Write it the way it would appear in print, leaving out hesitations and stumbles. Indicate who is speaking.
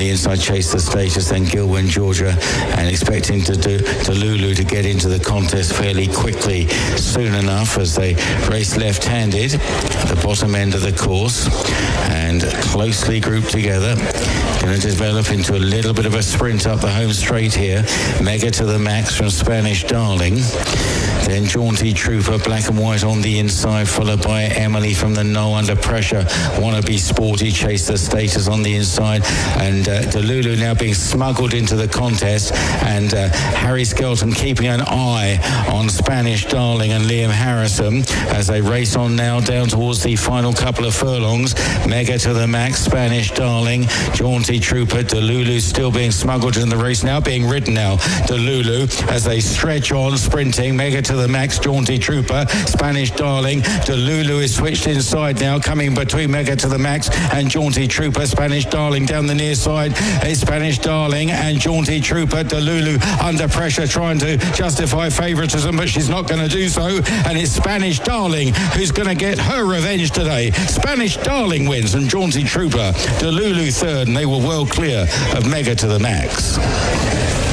Speaker 1: the inside, Chase the Status, then Gilwyn Georgia, and expecting Delulu to get into the contest fairly quickly soon enough as they race left-handed at the bottom end of the course and closely grouped together. Going to develop into a little bit of a sprint up the home straight here. Mega to the Max from Spanish Darling. Then Jaunty Trooper, black and white on the inside, followed by Emily from the No Under Pressure. Wanna Be Sporty, Chase the Status on the inside. And Delulu now being smuggled into the contest. And Harry Skelton keeping an eye on Spanish Darling and Liam Harrison as they race on now down towards the final couple of furlongs. Mega to the Max, Spanish Darling, Jaunty Trooper, Delulu still being smuggled in the race, now being ridden now. Delulu as they stretch on, sprinting. Mega to the Max, Jaunty Trooper, Spanish Darling. Delulu is switched inside now, coming between Mega to the Max and Jaunty Trooper. Spanish Darling down the near side. It's Spanish Darling and Jaunty Trooper. Delulu under pressure, trying to justify favouritism, but she's not going to do so. And it's Spanish Darling who's going to get her revenge today. Spanish Darling wins and Jaunty Trooper. Delulu third, and they were well clear of Mega to the Max.